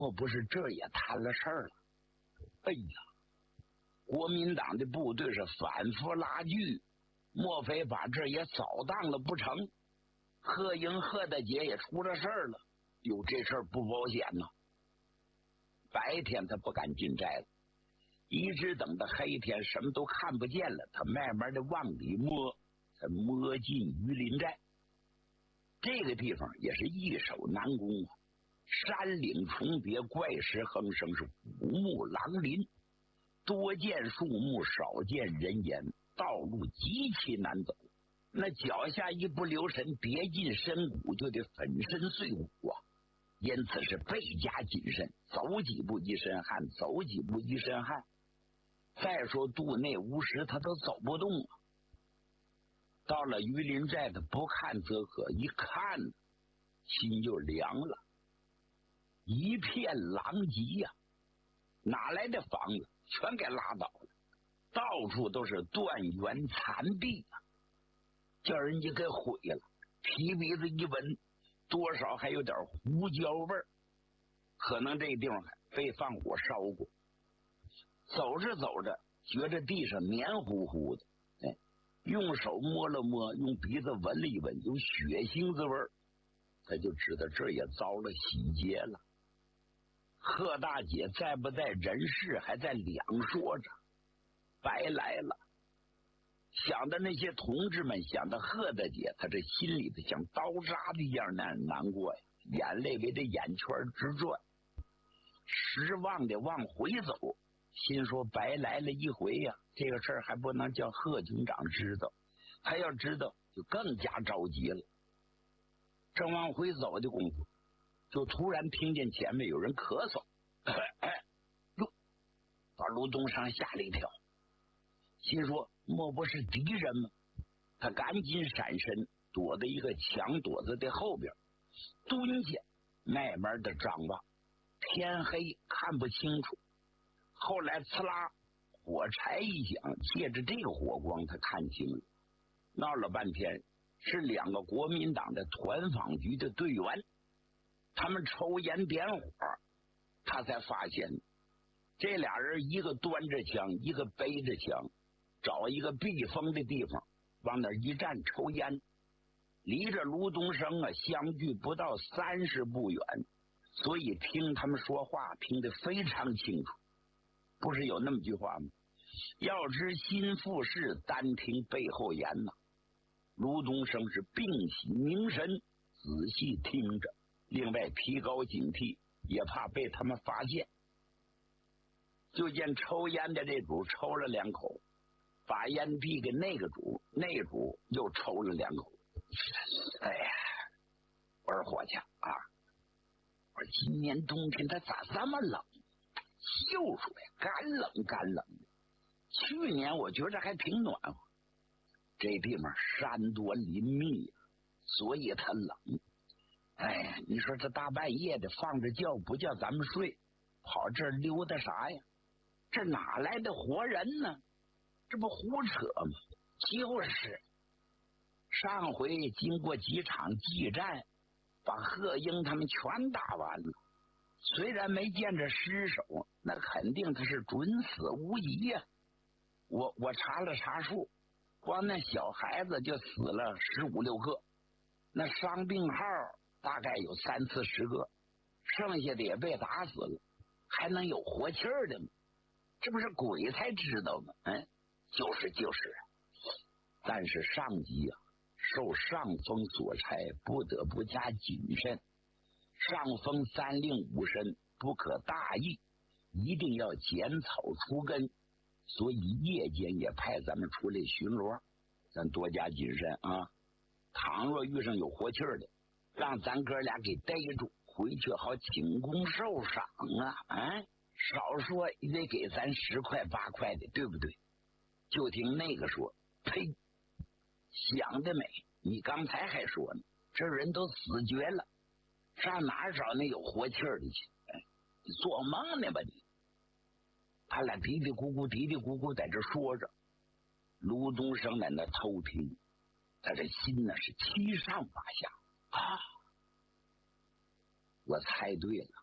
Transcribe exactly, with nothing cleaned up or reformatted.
莫不是这也摊了事儿了？哎呀，国民党的部队是反复拉锯，莫非把这也扫荡了不成？贺英、贺大姐也出了事儿了。哟，这事儿不保险呐！白天他不敢进寨子，一直等到黑天什么都看不见了，他慢慢的往里摸，才摸进榆林寨。这个地方也是易守难攻啊，山岭重叠，怪石横生，是虎木狼林，多见树木，少见人烟，道路极其难走。那脚下一不留神跌进深谷，就得粉身碎骨啊！因此是倍加谨慎，走几步一身汗，走几步一身汗。再说肚内无食，他都走不动了。到了榆林寨的不看则可，一看心就凉了，一片狼藉呀、啊！哪来的房子全给拉倒了，到处都是断垣残壁啊！叫人家给毁了，提鼻子一闻，多少还有点胡椒味儿，可能这地方被放火烧过。走着走着，觉着地上黏糊糊的，哎，用手摸了摸，用鼻子闻了一闻，有血腥子味儿，他就知道这也遭了洗劫了。贺大姐在不在人世，还在两说着，白来了。想的那些同志们，想的贺大姐，他这心里头像刀扎的一样难难过呀，眼泪围着眼圈直转，失望的往回走，心说白来了一回呀，这个事儿还不能叫贺军长知道，他要知道就更加着急了。正往回走的功夫，就突然听见前面有人咳嗽，哟，把卢东山吓了一跳，心说莫不是敌人吗？他赶紧闪身，躲在一个墙垛子的后边，蹲下慢慢的张望。天黑看不清楚，后来呲啦火柴一响，借着这个火光他看清了，闹了半天是两个国民党的团访局的队员，他们抽烟点火，他才发现这俩人一个端着枪，一个背着枪，找一个避风的地方往那儿一站抽烟，离着卢东升啊相距不到三十步远，所以听他们说话听得非常清楚。不是有那么句话吗？要知心腹事，单听背后言呐。卢东升是屏息凝神，仔细听着，另外提高警惕，也怕被他们发现。就见抽烟的这主抽了两口，把烟递给那个主，那主又抽了两口。哎呀，我说伙计啊，我说今年冬天它咋这么冷？就说呀，干冷干冷的。去年我觉着还挺暖和，这地方山多林密，所以它冷。哎呀，你说这大半夜的放着觉不叫咱们睡，跑这儿溜达啥呀？这哪来的活人呢？这不胡扯吗？就是上回经过几场激战，把贺英他们全打完了，虽然没见着尸首，那肯定他是准死无疑呀、啊。我我查了查数，光那小孩子就死了十五六个，那伤病号大概有三四十个，剩下的也被打死了，还能有活气儿的吗？这不是鬼才知道吗？嗯，就是就是。但是上级啊，受上峰所差，不得不加谨慎。上峰三令五申，不可大意，一定要剪草除根。所以夜间也派咱们出来巡逻，咱多加谨慎啊！倘若遇上有活气儿的，让咱哥俩给逮住，回去好请功受赏啊！啊，少说也得给咱十块八块的，对不对？就听那个说：“呸，想得美！你刚才还说呢，这人都死绝了，上哪儿找那有活气儿的去？哎，你做梦呢吧你！”他俩嘀嘀咕咕嘀嘀咕咕在这说着，卢东升在那偷听，他这心呢是七上八下啊！我猜对了，